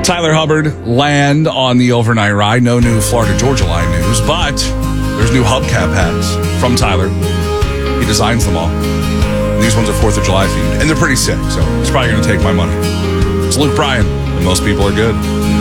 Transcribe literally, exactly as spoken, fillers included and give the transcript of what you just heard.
Tyler Hubbard land on the overnight ride. No new Florida-Georgia line news, but there's new hubcap hats from Tyler. He designs them all. And these ones are fourth of July themed, and they're pretty sick, so it's probably going to take my money. It's Luke Bryan, and most people are good.